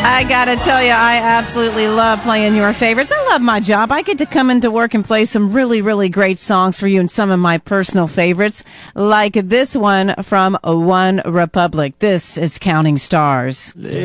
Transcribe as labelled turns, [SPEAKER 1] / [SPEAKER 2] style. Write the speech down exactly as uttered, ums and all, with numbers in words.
[SPEAKER 1] I gotta tell you, I absolutely love playing your favorites. I love my job. I get to come into work and play some really, really great songs for you and some of my personal favorites, like this one from One Republic. This is Counting Stars.